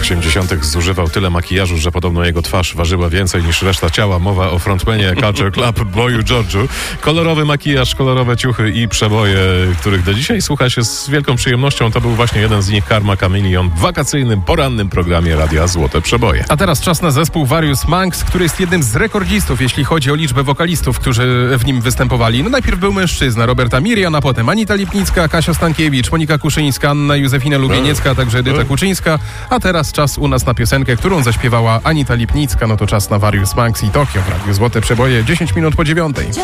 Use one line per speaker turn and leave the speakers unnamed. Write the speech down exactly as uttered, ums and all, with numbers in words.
osiemdziesiątych zużywał tyle makijażu, że podobno jego twarz ważyła więcej niż reszta ciała. Mowa o frontmanie Culture Club, Boyu George'u. Kolorowy makijaż, kolorowe ciuchy i przeboje, których do dzisiaj słucha się z wielką przyjemnością. To był właśnie jeden z nich, Karma Chameleon, w wakacyjnym, porannym programie Radia Złote Przeboje.
A teraz czas na zespół Various Monks, który jest jednym z rekordzistów, jeśli chodzi o liczbę wokalistów, którzy w nim występowali. No najpierw był mężczyzna, Roberta Mirian, a potem Anita Lipnicka, Kasia Stankiewicz, Monika Kuszyńska, Anna Józefina Lubieniecka, a także Edyta Kuczyńska. A teraz czas u nas na piosenkę, którą zaśpiewała Anita Lipnicka. No to czas na Various Monks i Tokio w Radiu Złote Przeboje, dziesięć minut po dziewiątej.